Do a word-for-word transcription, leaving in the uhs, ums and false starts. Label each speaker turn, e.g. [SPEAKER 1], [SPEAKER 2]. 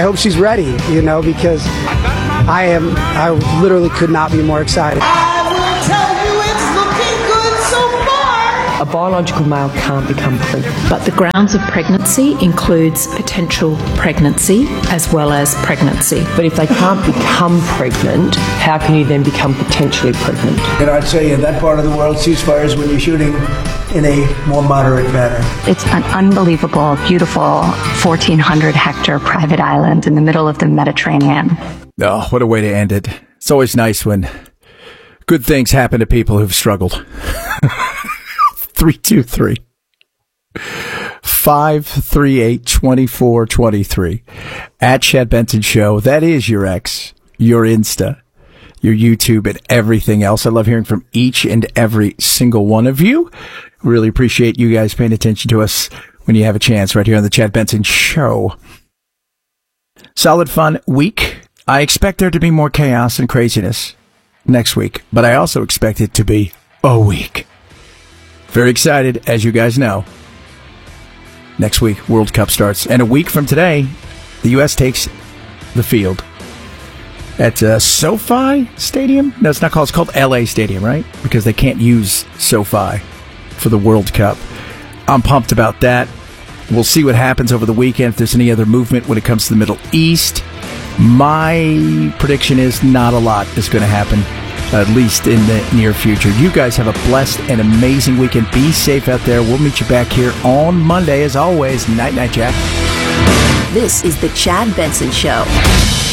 [SPEAKER 1] I hope she's ready, you know, because I am, I literally could not be more excited.
[SPEAKER 2] I will tell you it's looking good so far.
[SPEAKER 3] A biological male can't become pregnant.
[SPEAKER 4] But the grounds of pregnancy includes potential pregnancy as well as pregnancy.
[SPEAKER 3] But if they can't become pregnant, how can you then become potentially pregnant?
[SPEAKER 5] And I'd say in that part of the world, ceasefires when you're shooting in a more moderate manner.
[SPEAKER 6] It's an unbelievable, beautiful fourteen hundred hectare private island in the middle of the Mediterranean.
[SPEAKER 7] Oh, what a way to end it. It's always nice when good things happen to people who've struggled. three two three, five three eight, two four two three. At Chad Benson Show. That is your X, your Insta, your YouTube, and everything else. I love hearing from each and every single one of you. Really appreciate you guys paying attention to us when you have a chance right here on the Chad Benson Show. Solid fun week. I expect there to be more chaos and craziness next week, but I also expect it to be a week. Very excited, as you guys know. Next week, World Cup starts. And a week from today, the U S takes the field at uh, SoFi Stadium. No, it's not called. It's called L A Stadium, right? Because they can't use SoFi for the World Cup. I'm pumped about that. We'll see what happens over the weekend, if there's any other movement when it comes to the Middle East. My prediction is not a lot is going to happen, at least in the near future. You guys have a blessed and amazing weekend. Be safe out there. We'll meet you back here on Monday, as always. Night, night, Jack.
[SPEAKER 8] This is the Chad Benson Show.